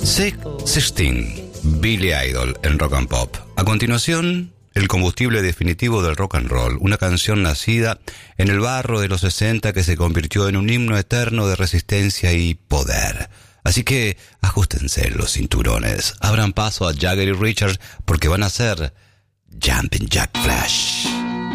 Sting, Billy Idol en Rock and Pop. A continuación, el combustible definitivo del rock and roll, una canción nacida en el barro de los 60 que se convirtió en un himno eterno de resistencia y poder. Así que ajustense los cinturones, abran paso a Jagger y Richards porque van a hacer Jumpin' Jack Flash.